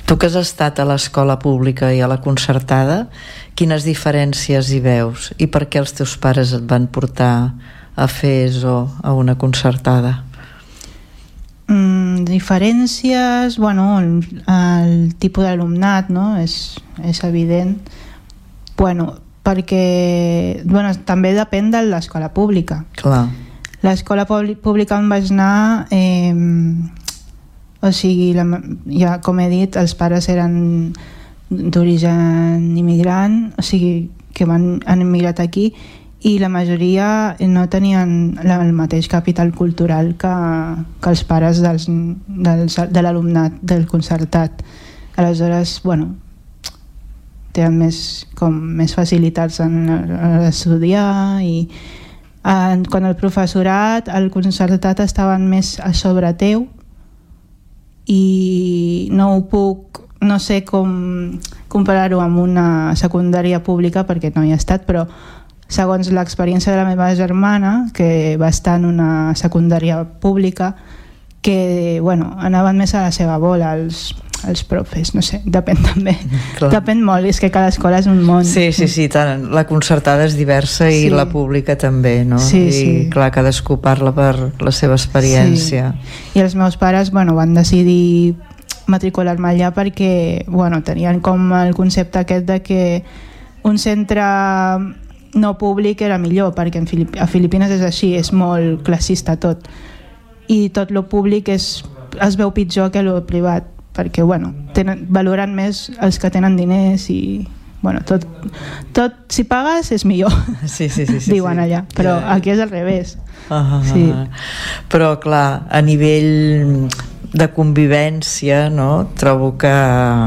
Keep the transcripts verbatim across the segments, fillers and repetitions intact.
Tu que has estat a l'escola pública i a la concertada, quines diferències hi veus i per què els teus pares et van portar a fer ESO a una concertada? Mm, diferències, bueno, el, el tipus d'alumnat, no? És, és evident. Bueno, perquè bueno, també depèn de l'escola pública. Clar. L'escola pública on vaig anar, eh, o sigui, la, ja com he dit, els pares eren d'origen immigrant, o sigui, que van, han immigrat aquí, i la majoria no tenien el mateix capital cultural que, que els pares dels, dels, de l'alumnat del concertat. Aleshores, bueno, tenen més, com, més facilitats en, en estudiar, i en, quan el professorat, el concertat estaven més a sobre teu, i no ho puc, no sé com comparar-ho amb una secundària pública perquè no hi he estat, però segons l'experiència de la meva germana, que va estar en una secundària pública, que bueno, anaven més a la seva bola els, els profes, no sé, depèn també. Clar. Depèn molt, és que cada escola és un món. Sí, sí, sí, tant, la concertada és diversa i sí. La pública també, no? Sí, I sí. Clar, cadascú parla per la seva experiència. Sí. I els meus pares, bueno, van decidir matricular-me allà perquè, bueno, tenien com el concepte aquest de que un centre no públic era millor, perquè en Filip- a Filipines és així, és molt classista tot, i tot lo públic és, es veu pitjor que lo privat, perquè bueno, tenen, valoren més els que tenen diners i bueno, tot, tot si pagues és millor, sí, sí, sí, sí, diuen sí. allà, però yeah. Aquí és al revés. Uh-huh. Sí. Però clar, a nivell de convivència, no? Trobo que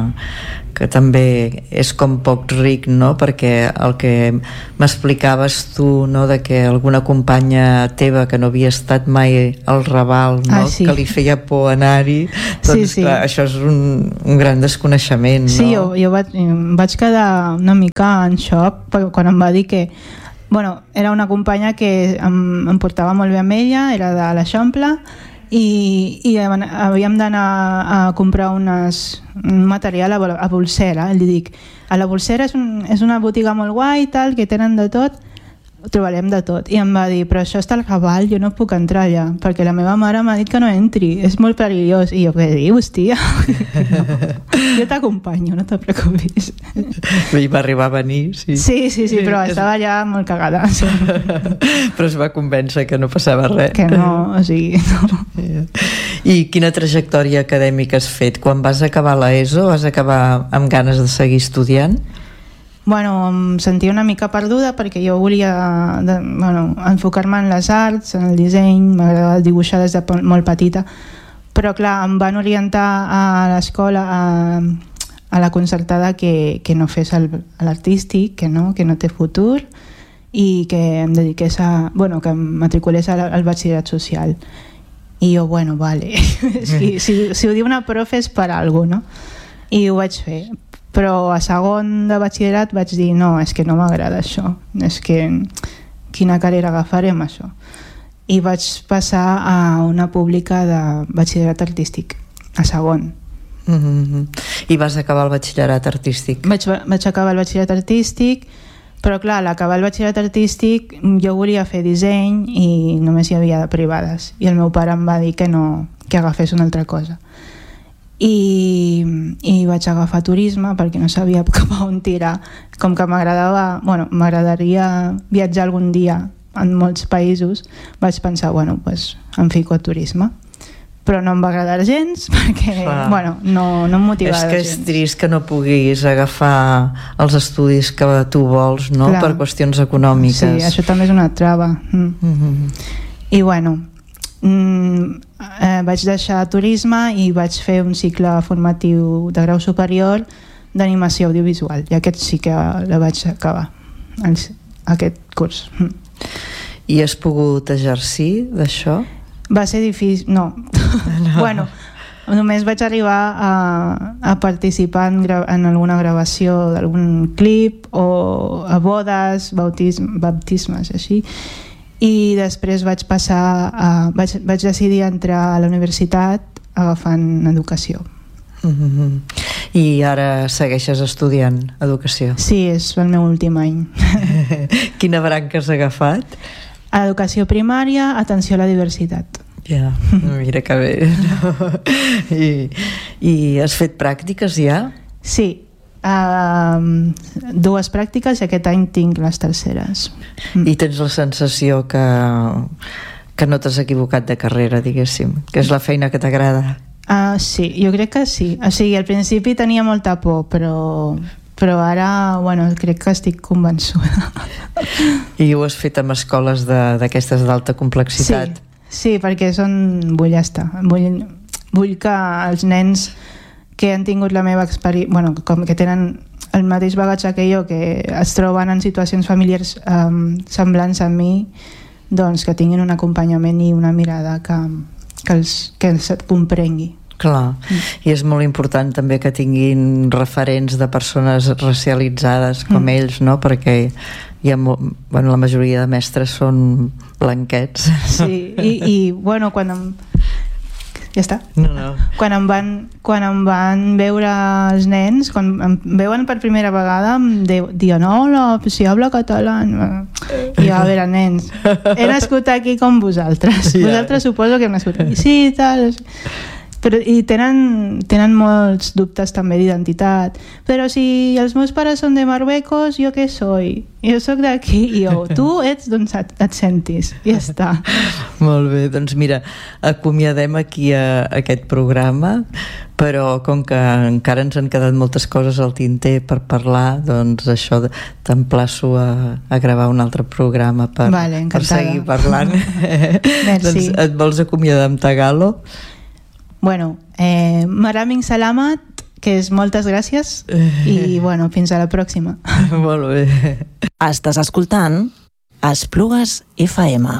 que també és com poc ric, no? Perquè el que m'explicaves tu, no? De que alguna companya teva que no havia estat mai al Raval, no? Ah, sí. Que li feia por anar-hi, doncs sí, sí. clar, això és un, un gran desconeixement, no? Sí, jo, jo vaig, vaig quedar una mica en xoc quan em va dir que bueno, era una companya que em, em portava molt bé amb ella, era de l'Eixample, i, i havíem d'anar a comprar unes, un material a, a Bolsera. Li dic, a la Bolsera és, un, és una botiga molt guai, tal, que tenen de tot, trobarem de tot. I em va dir, però això està al Raval, jo no puc entrar allà, perquè la meva mare m'ha dit que no entri, és molt perillós. I jo, què dius, tia? No, jo t'acompanyo, no te preocupis. I va arribar a venir, sí. Sí, sí, sí, però estava allà molt cagada. Sí. Però es va convèncer que no passava res. Que no, o sigui, no. I quina trajectòria acadèmica has fet? Quan vas acabar l'ESO, vas acabar amb ganes de seguir estudiant? Bueno, em sentia una mica perduda perquè jo volia de, bueno, enfocar-me en les arts, en el disseny, m'agradava dibuixar des de molt petita, però clar, em van orientar a l'escola, a, a la concertada, que, que no fes el, l'artístic, que no, que no té futur, i que em dediqués a, bueno, que em matriculés al, al batxillerat social. I jo, bueno, vale, si, si, si ho diu una profe és per alguna cosa, no? I ho vaig fer. Però a segon de batxillerat vaig dir no, és que no m'agrada això, és que quina carrera agafarem això, i vaig passar a una pública de batxillerat artístic a segon. Mm-hmm. I vas acabar el batxillerat artístic? Vaig, vaig acabar el batxillerat artístic, però clar, a l'acabar el batxillerat artístic jo volia fer disseny i només hi havia de privades, i el meu pare em va dir que no, que agafés una altra cosa. I, i vaig agafar turisme perquè no sabia cap a on tirar, com que m'agradava, bueno, m'agradaria viatjar algun dia en molts països, vaig pensar, bueno, pues em fico a turisme, però no em va agradar gens perquè, clar, bueno, no, no em motivava gens. És que és trist que no puguis agafar els estudis que tu vols, no? Clar. Per qüestions econòmiques. Sí, això també és una trava. Mm. Mm-hmm. I bueno, mm, eh, vaig deixar turisme i vaig fer un cicle formatiu de grau superior d'animació audiovisual, i aquest sí que la vaig acabar, el, aquest curs. I has pogut exercir d'això? Va ser difícil, no, no. Bueno, només vaig arribar a, a participar en, gra en alguna gravació d'algun clip o a bodes, bautism baptismes, així. I després vaig passar a, vaig, vaig decidir entrar a la universitat agafant educació. Mm-hmm. I ara segueixes estudiant educació? Sí, és el meu últim any. Quina branca has agafat? Educació primària, atenció a la diversitat. Ja, mira que bé. I, I has fet pràctiques ja? Sí, uh, dues pràctiques i aquest any tinc les terceres. I tens la sensació que, que no t'has equivocat de carrera, diguéssim, que és la feina que t'agrada? Uh, sí, jo crec que sí. O sigui, al principi tenia molta por, però, però ara, bueno, crec que estic convençuda. I ho has fet amb escoles d'aquestes d'alta complexitat? Sí. Sí, perquè són... vull estar. Vull, vull que els nens que han tingut la meva experiència... Bueno, com que tenen el mateix bagatge que jo, que es troben en situacions familiars um, semblants a mi, doncs que tinguin un acompanyament i una mirada que, que, els, que els et comprengui. Clar, mm. I és molt important també que tinguin referents de persones racialitzades com mm. ells, no? Perquè hi ha molt, bueno, la majoria de mestres són blanquets. Sí, i, i bueno, quan em... ja està. No, no. Quan em van, quan em van veure els nens, quan em veuen per primera vegada, em diuen, hola, si habla català. I jo, a veure, nens, he nascut aquí com vosaltres. Ja. Vosaltres suposo que hem nascut aquí. Sí, tal... Però, i tenen, tenen molts dubtes també d'identitat. Però si els meus pares són de Marruecos, jo què soy? Jo sóc d'aquí i jo, tu ets, doncs et, et sentis. I ja està. Molt bé, doncs mira, acomiadem aquí a, a aquest programa, però com que encara ens han quedat moltes coses al tinter per parlar, doncs això t'emplaço a, a gravar un altre programa per, vale, per seguir parlant. Doncs et vols acomiadar amb Tagalo? Bueno, eh, Maraming Salamat, que és moltes gràcies, i bueno, fins a la pròxima. Molt bé. Estàs escoltant Esplugues F M.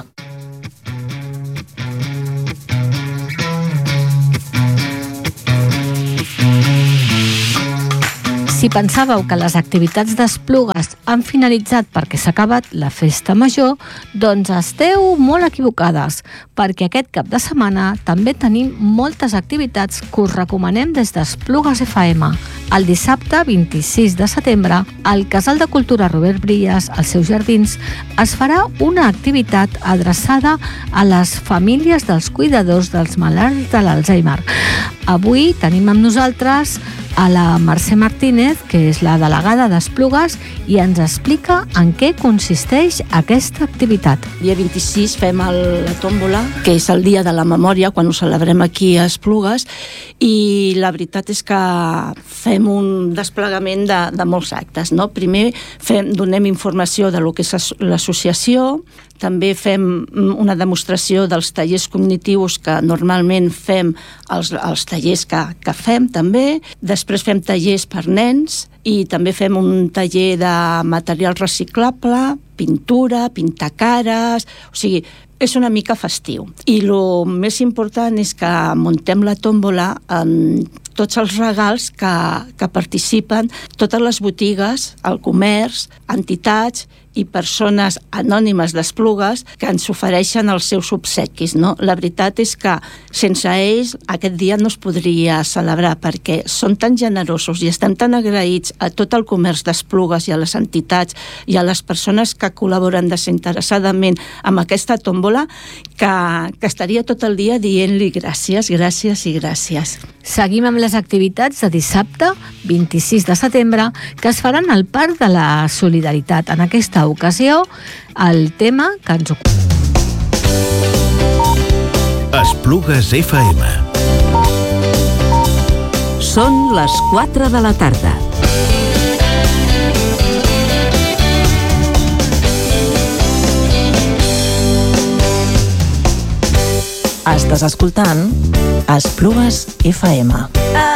Si pensàveu que les activitats d'Esplugues han finalitzat perquè s'ha acabat la festa major, doncs esteu molt equivocades, perquè aquest cap de setmana també tenim moltes activitats que us recomanem des d'Esplugues F M. El dissabte vint-i-sis de setembre, al Casal de Cultura Robert Brillas, als seus jardins, es farà una activitat adreçada a les famílies dels cuidadors dels malalts de l'Alzheimer. Avui tenim amb nosaltres a la Mercè Martínez, que és la delegada d'Esplugues, i ens explica en què consisteix aquesta activitat. El dia vint-i-sis fem el, la tòmbola, que és el dia de la memòria, quan ho celebrem aquí a Esplugues, i la veritat és que fem un desplegament de, de molts actes, no? Primer fem, donem informació de lo que és l'associació, també fem una demostració dels tallers cognitius que normalment fem els, els tallers que, que fem també. Després fem tallers per nens i també fem un taller de material reciclable, pintura, pintar cares, o sigui, és una mica festiu. I el més important és que muntem la tòmbola amb tots els regals que, que participen, totes les botigues, el comerç, entitats i persones anònimes d'Esplugues que ens ofereixen els seus obsequis, no? La veritat és que sense ells aquest dia no es podria celebrar, perquè són tan generosos i estem tan agraïts a tot el comerç d'Esplugues i a les entitats i a les persones que col·laboren desinteressadament amb aquesta tòmbola que, que estaria tot el dia dient-li gràcies, gràcies i gràcies. Seguim amb les activitats de dissabte, vint-i-sis de setembre, que es faran al Parc de la Solidaritat. En aquesta ocasió, el tema que ens ocupa. Esplugues F M. Són les quatre de la tarda. Estàs escoltant Esplugues F M.